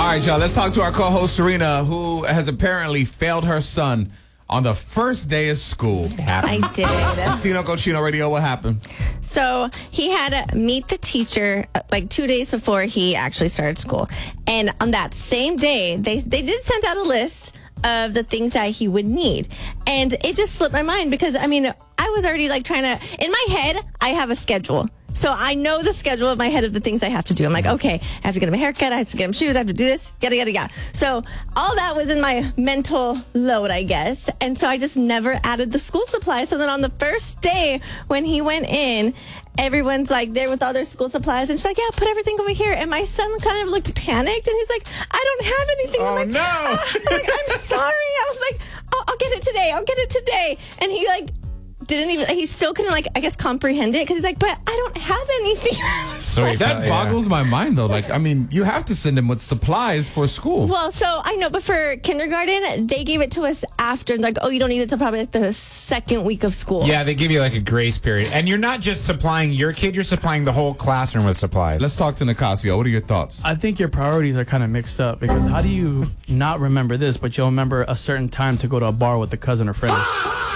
All right, y'all, let's talk to our co-host, Serena, who has apparently failed her son on the first day of school. I did. It's Tino Cochino Radio. What happened? So he had to meet the teacher like 2 days before he actually started school. And on that same day, they did send out a list of the things that he would need. And it just slipped my mind because, I mean, I was already like trying to, in my head, I have a schedule. So I know the schedule in my head of the things I have to do. I'm like, okay, I have to get him a haircut. I have to get him shoes. I have to do this, yada, yada, yada. So all that was in my mental load, I guess. And so I just never added the school supplies. So then on the first day when he went in, everyone's like there with all their school supplies. And she's like, yeah, put everything over here. And my son kind of looked panicked. And he's like, I don't have anything. Oh, I'm like, no. I'm sorry. I was like, oh, I'll get it today. I'll get it today. And he like, he still couldn't, like, I guess, comprehend it because he's like, but I don't have anything. That boggles my mind, though. Like, I mean, you have to send him with supplies for school. Well, so I know, but for kindergarten, they gave it to us after, like, oh, you don't need it till probably like the second week of school. Yeah, they give you like a grace period. And you're not just supplying your kid, you're supplying the whole classroom with supplies. Let's talk to Nicasio. What are your thoughts? I think your priorities are kind of mixed up because how do you not remember this, but you'll remember a certain time to go to a bar with a cousin or friend?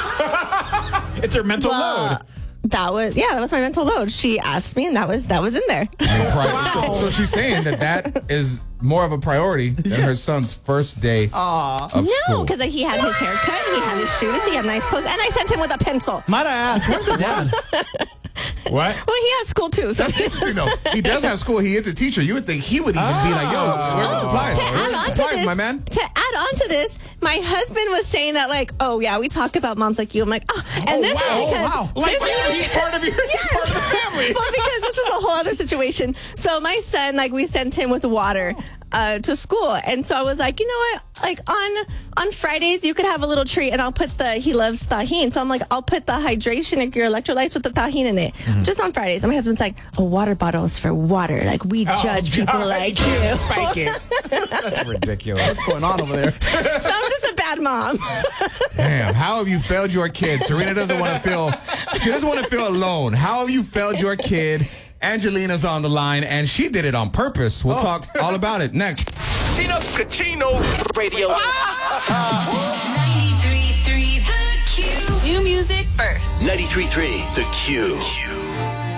It's her mental load. That was my mental load. She asked me, and that was in there. So she's saying that is more of a priority than her son's first day of school. No, because he had his haircut, he had his shoes, he had nice clothes, and I sent him with a pencil. Might I ask, where's the dad? What? Well, he has school too. So. That's interesting, though. He does have school. He is a teacher. You would think he would even be like, yo, where are the supplies? Where are the supplies, my man? To add on to this, my husband was saying that, like, oh, yeah, we talk about moms like you. I'm like, oh. And this is because... Like, he's part of your he's part of the family. Well, because this is a whole other situation. So my son, like, we sent him with water to school. And so I was like, you know what? Like, on Fridays, you could have a little treat, and I'll put he loves tajin. So I'm like, I'll put the hydration and your electrolytes with the tajin in it. Just on Fridays. And my husband's like, a water bottle is for water. Like, we judge people like you. Spike it. That's ridiculous. What's going on over there? So I'm just a bad mom. Damn, how have you failed your kid? Serena doesn't want to feel alone. How have you failed your kid? Angelina's on the line, and she did it on purpose. We'll talk all about it next. Tino Cochino Radio. 93.3 The Q. New music first. 93.3 The Q.